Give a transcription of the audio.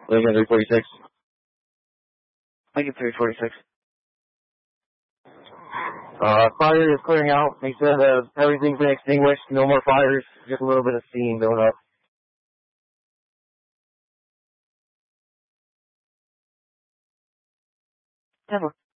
Lincoln 346. Lincoln 346. Fire is clearing out. They said everything's been extinguished. No more fires. Just a little bit of steam going up. Never.